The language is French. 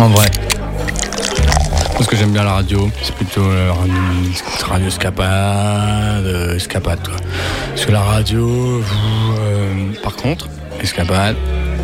En vrai. Parce que j'aime bien la radio, c'est plutôt radio escapade, quoi. Parce que la radio, par contre, escapade,